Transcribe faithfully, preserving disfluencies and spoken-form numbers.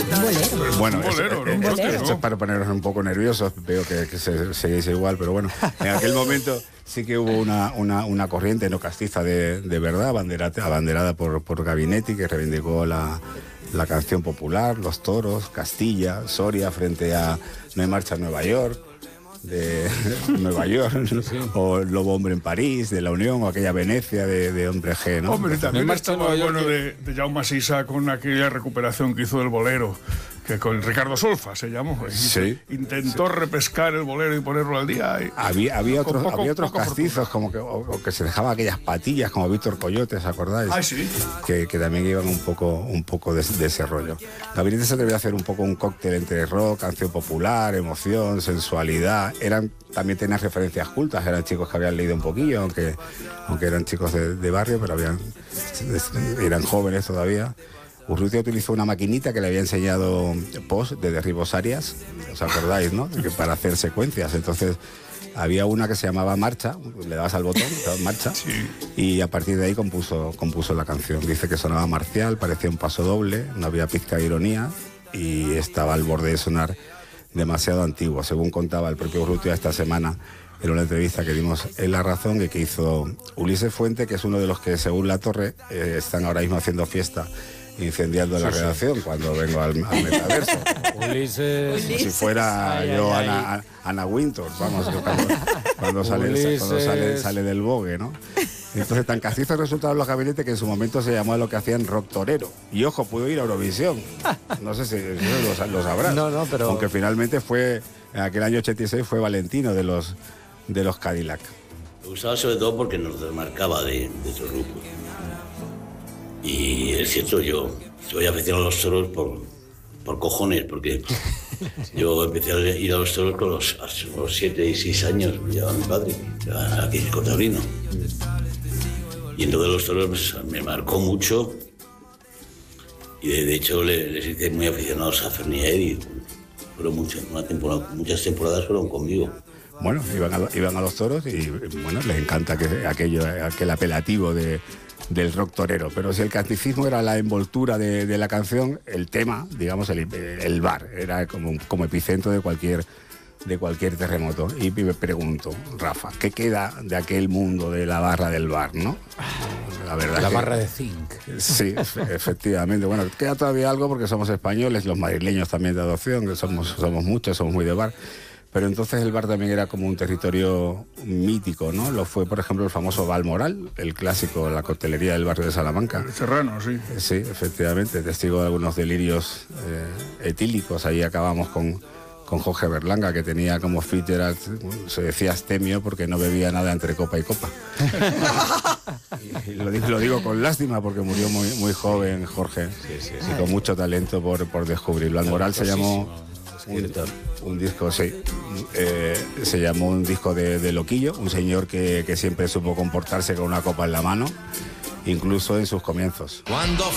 bolero. Bueno, un bolero, eso, ¿no? eh, Un bolero. esto es para ponernos un poco nerviosos. Veo que, que se, seguís igual, pero bueno, en aquel momento sí que hubo una, una, una corriente no castiza de, de verdad, abanderada, abanderada por, por Gabinetti, que reivindicó la, la canción popular, los toros, Castilla, Soria, frente a No hay marcha en Nueva York, de Nueva York, o Lobo Hombre en París, de La Unión, o aquella Venecia de, de Hombre G, ¿no? Hombre, también Me estaba marcho a el Nueva bueno York de, de Jaume Sisa con aquella recuperación que hizo del bolero, que con Ricardo Solfa se llamó. Sí. Intentó sí. repescar el bolero y ponerlo al día. Y había, había otros, poco, había otros poco castizos, como que, o, o que se dejaban aquellas patillas, como Víctor Coyote, ¿os acordáis? Ay, sí. Que, que también iban un poco, un poco de, de ese rollo. Gabinetti se debía hacer un poco un cóctel entre rock, canción popular, emoción, sensualidad. Eran, también tenían referencias cultas, eran chicos que habían leído un poquillo, aunque, aunque eran chicos de, de barrio, pero habían, eran jóvenes todavía. Urrutia utilizó una maquinita que le había enseñado Post de Derribos Arias, ¿os acordáis, no? Que para hacer secuencias. Entonces había una que se llamaba Marcha, le dabas al botón, Marcha, Sí. y a partir de ahí compuso, compuso la canción. Dice que sonaba marcial, parecía un paso doble, no había pizca de ironía y estaba al borde de sonar demasiado antiguo. Según contaba el propio Urrutia esta semana en una entrevista que dimos en La Razón y que hizo Ulises Fuente, que es uno de los que, según La Torre, eh, están ahora mismo haciendo fiesta, incendiando sí, la redacción sí. cuando vengo al, al metaverso. Ulises. Como si fuera ay, yo ay, Ana, ay. Ana Wintour, vamos, cuando, cuando, sale, cuando sale, sale del Vogue, ¿no? Entonces, tan castizos resultaron los Gabinetti que en su momento se llamó a lo que hacían rock torero. Y ojo, pudo ir a Eurovisión. No sé si eso lo, lo sabrás. No, no, pero... Aunque finalmente fue, en aquel año ochenta y seis, fue Valentino de los, de los Cadillac. Me gustaba sobre todo porque nos desmarcaba de, de otros grupos. Y es cierto, yo soy aficionado a los toros por, por cojones, porque yo empecé a ir a los toros con los, a los siete y seis años, me llevaba mi padre, aquí en Cotabrino. Y entonces los toros pues, me marcó mucho, y de, de hecho les, les hice muy aficionados a Fernier, y fueron mucho, una temporada, muchas temporadas fueron conmigo. Bueno, iban a, iban a los toros y bueno, les encanta que, aquello, aquel apelativo de... del rock torero, pero si el casticismo era la envoltura de, de la canción, el tema, digamos, el, el bar, era como, como epicentro de cualquier, de cualquier terremoto. Y me pregunto, Rafa, ¿qué queda de aquel mundo de la barra del bar, no? La verdad la que, barra de zinc. Sí, efectivamente. Bueno, queda todavía algo porque somos españoles, los madrileños también de adopción, que somos, somos muchos, somos muy de bar. Pero entonces el bar también era como un territorio mítico, ¿no? Lo fue, por ejemplo, el famoso Balmoral, el clásico, la coctelería del barrio de Salamanca. El Serrano, sí. Sí, efectivamente, testigo de algunos delirios eh, etílicos. Ahí acabamos con, con Jorge Berlanga, que tenía como Fitzgerald, se decía astemio porque no bebía nada entre copa y copa. y, y lo, digo, lo digo con lástima porque murió muy, muy joven Jorge, sí, sí, sí. Y con mucho talento por, por descubrirlo. Balmoral se llamó... Un, un disco, sí, eh, se llamó un disco de, de Loquillo, un señor que, que siempre supo comportarse con una copa en la mano, incluso en sus comienzos. Cuando